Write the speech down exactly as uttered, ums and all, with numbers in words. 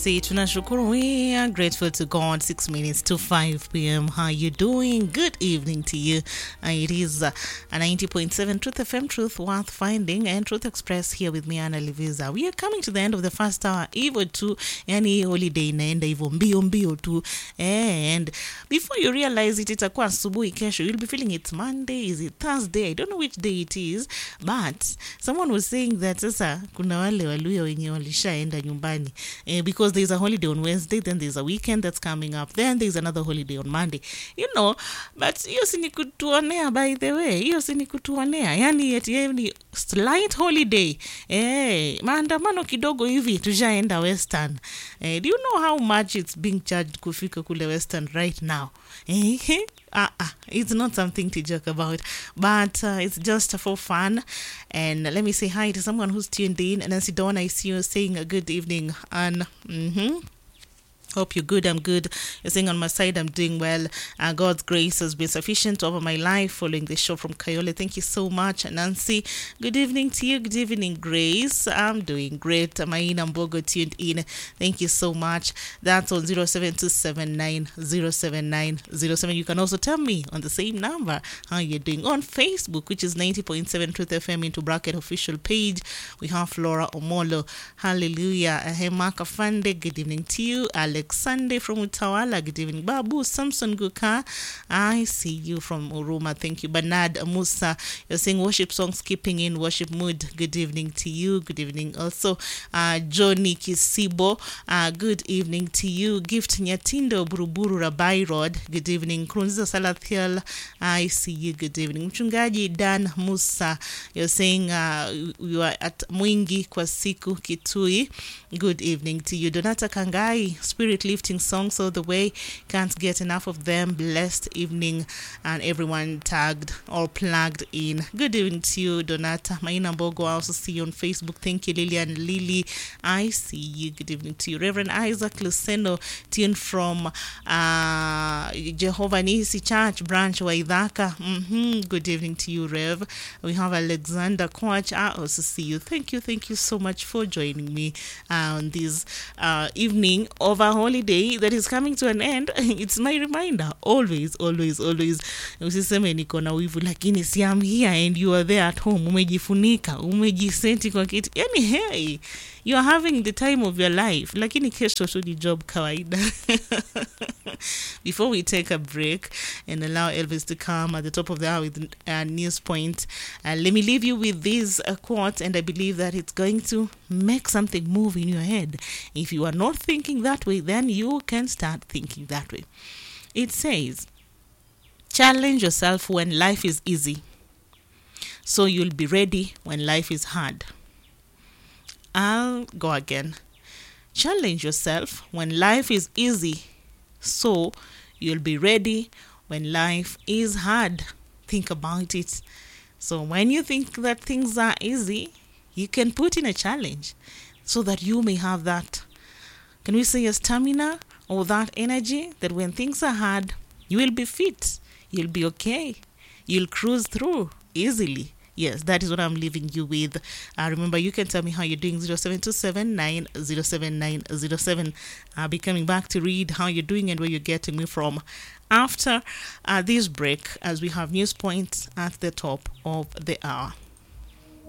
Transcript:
say tunashukuru. We are grateful to God. Six minutes to five p.m. How you doing? Good evening to you. Uh, it is uh, a ninety point seven Truth F M, Truth Worth Finding, and Truth Express here with me, Anna Liviza. We are coming to the end of the first hour. Hivyo tu, yani holiday inaenda hivyo mbio mbio tu. And before you realize it, itakuwa asubuhi kesho. You'll be feeling it's Monday, is it Thursday? I don't know which day it is, but someone was saying that sasa kuna wale waluya wenye walishaenda nyumbani. Uh, because there's a holiday on Wednesday, then there's a weekend that's coming up, then there's another holiday on Monday, you know. But hiyo si ni kutuonea, by the way, hiyo si ni kutuonea, yani eti yani slight holiday, eh, maandamano kidogo hivi tujaenda Western. Eh, do you know how much it's being charged kufika kule Western right now? Eh, uh, uh, it's not something to joke about, but uh, it's just for fun. And let me say hi to someone who's tuned in. Nancy Dawn, I see you saying a good evening. And mm-hmm. Hope you're good. I'm good. You're saying on my side, I'm doing well. Uh, God's grace has been sufficient over my life following the show from Kayole. Thank you so much, Nancy. Good evening to you. Good evening, Grace. I'm doing great. Maina Mbogo tuned in. Thank you so much. That's on zero seven two seven nine zero seven nine zero seven. You can also tell me on the same number how you're doing on Facebook, which is ninety point seven Truth F M into bracket official page. We have Flora Omolo. Hallelujah. Hemaka Fande. Good evening to you. Alex Sunday from Utawala. Good evening, Babu. Samson Guka, I see you from Uruma. Thank you. Bernard Musa, you're saying worship songs, keeping in worship mood. Good evening to you. Good evening also. Uh, Johnny Kisibo, uh, good evening to you. Gift Nyatindo Buruburu Rabai Road. Good evening. Krunziza Salathiel, I see you. Good evening. Mchungaji Dan Musa, you're saying uh, you are at Mwingi kwa siku Kitui. Good evening to you. Donata Kangai, Spirit lifting songs all the way, can't get enough of them. Blessed evening, and everyone tagged or plugged in. Good evening to you, Donata. Maina Bogo, I also see you on Facebook. Thank you, Lillian Lily, I see you. Good evening to you. Reverend Isaac Luceno, tuned from uh, Jehovah Nisi Church branch Waidaka. Mm-hmm. Good evening to you, Rev. We have Alexander Kwach, I also see you. Thank you, thank you so much for joining me uh, on this uh, evening of a holiday that is coming to an end. It's my reminder, always, always, always. Usiseme niko na wivu, lakini si I'm here and you are there at home. Umejifunika, umejisenti kwa kiti. Yani, hey, you are having the time of your life. Lakini kesho tu ni job kawaida. Before we take a break and allow Elvis to come at the top of the hour with a news point, uh, let me leave you with this uh, quote, and I believe that it's going to make something move in your head. If you are not thinking that way, then you can start thinking that way. It says, challenge yourself when life is easy, so you'll be ready when life is hard. I'll go again. Challenge yourself when life is easy, so you'll be ready when life is hard. Think about it. So when you think that things are easy, you can put in a challenge so that you may have that, can we say, a stamina or that energy that when things are hard, you will be fit, you'll be okay, you'll cruise through easily. Yes, that is what I'm leaving you with. Uh, remember, you can tell me how you're doing. zero seven two seven nine zero seven nine zero seven. I'll be coming back to read how you're doing and where you're getting me from after uh, this break, as we have news points at the top of the hour.